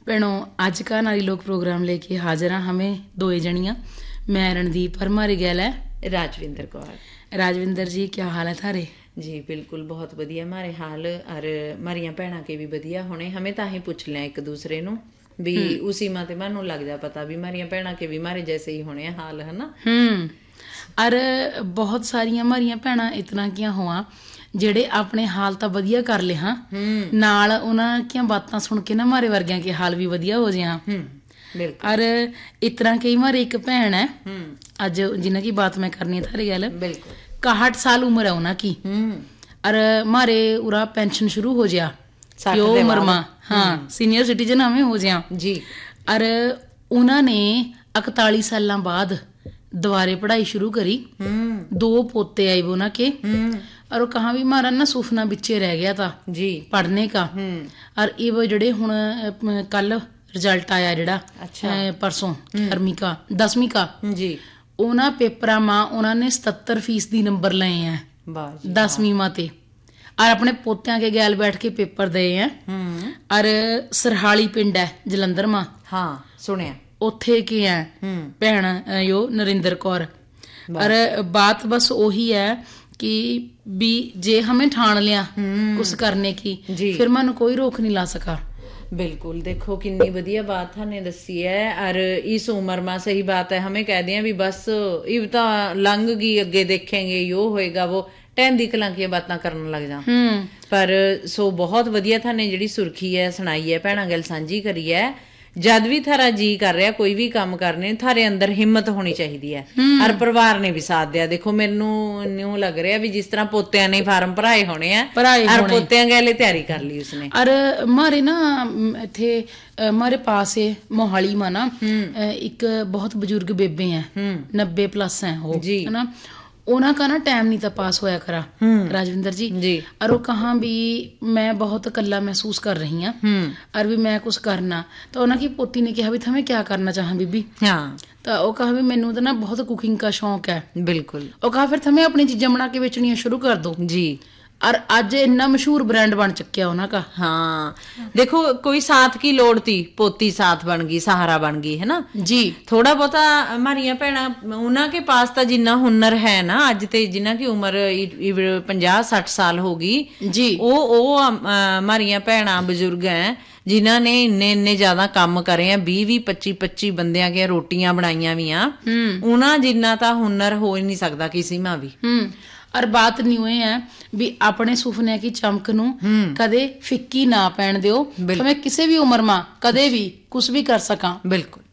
भैनों आज का नारी लोक प्रोग्राम लेके हाजिर हाँ हमें दो जनियाँ। मैं रणदीप और हमारे गैल है राजविंदर कौर। राजविंदर जी क्या हाल है थारे? जी बिल्कुल बहुत बढ़िया मारे हाल और मारिया भैन के भी बढ़िया होने। हमें तो ही पूछ लिया एक दूसरे नु भी उसी माते मानू लग जा पता भी मारिया भैन के भी मारे जैसे ही होने हाल है ना। और बहुत सारिया मारिया भैन इतना किया हुआ ਜਿਹੜੇ ਆਪਣੇ ਹਾਲ ਤਾਂ ਵਧੀਆ ਕਰ ਲਏ ਹਾਂ ਨਾਲ ਉਹਨਾਂ ਦੀਆਂ ਬਾਤਾਂ ਸੁਣ ਕੇ ਨਾ ਮਾਰੇ ਵਰਗਿਆਂ ਕੇ ਹਾਲ ਵੀ ਵਧੀਆ ਹੋ ਜਿਆ ਬਿਲਕੁਲ। और इस तरह कई मारे एक भैन है अज जिन्हें की बात मैं करनी है थारी गल बिल्कुल 61 साल उम्र है उन्हें की और मारे उरा पेंशन शुरू हो गया यो उम्र में हाँ सीनियर सिटीजन हमें हो गया जी। और उन्होंने 41 साल बाद दोबारे पढ़ाई शुरू करी 2 पोते आए वो ना के और कहा भी मारा ना सुफना बिच्चे रह गया था जी पढ़ने का। और ये वो जड़े हुण कल रिजल्ट आया जड़ा परसों 10वीं का जी उन्हां पेपरां मां उन्होंने 77% नंबर लए हैं 10वीं मां ते और अपने पोत्यां के गैल बैठ के पेपर दे हैं। और सरहाली पिंड है जलंधर मां हाँ सुनिया उत्थे के हैं भैन यो नरिंदर कौर। और बात बस वही है कि भी जे हमें ठान लिया कुछ करने की फिर मन कोई रोक नहीं ला सका। बिल्कुल देखो कितनी बढ़िया बात थाने दसी है। और इस उम्र में सही बात है हमें कह दिया भी बस इब तो लंघ गई अगे देखेंगे यो होएगा वो टहन दी कलांकियां बातें करने लग जा। पर सो बहुत बढ़िया थाने जिहड़ी सुर्खी है सुनाई है भैणा गल सांझी करी है। जद भी थारा जी कर रहा कोई भी काम करने थारे अंदर हिम्मत होनी चाहिए है और परिवार ने भी साथ दिया। देखो मेनू न्यू लग रहा भी जिस तरह पोत्या ने फार्म भराए होने और पोत्या गैले तैयारी कर ली उसने। और मारे ना इथे हमारे पास है मोहाली में ना एक बहुत बुजुर्ग बेबे हैं 90+ हैं वो है ना उन्हों का ना टाइम नहीं था पास होया करा राजविंदर जी। और वो कहा भी मैं बहुत अकेला महसूस कर रही हूँ और भी मैं कुछ करना तो उन्होंने की पोती ने कहा भी तुम्हें क्या करना चाह बीबी हाँ तो वो कहा भी मैनू तो ना बहुत कुकिंग का शौक है बिल्कुल। वो कहा फिर तुम्हें अपनी चीज़ें बना के बेचनिया शुरू कर दो जी। और आज इतना मशहूर ब्रांड बन चुकिया उन्हों का। हाँ देखो कोई साथ की लोड़ थी पोती साथ बन गई सहारा बन गई है ना जी। थोड़ा बहुता हमारिया भैन उन्हों के पास तो जिन्ना हुनर है ना अज ते जिन्ना की उम्र 50-60 साल हो गई जी वो हमारिया भैन बुजुर्ग हैं जिन्हों ने इन्ने ज्यादा काम करे हैं 20-25 बंदियां के रोटियां बनाइया भी उन्होंने जिन्ना तो हुनर हो ही नहीं सकता किसी में भी। और बात नहीं हुई है भी अपने सुपने की चमक नू कदे फिक्की ना पैन दियो तो मैं किसी भी उम्र में कदे भी कुछ भी कर सका बिल्कुल।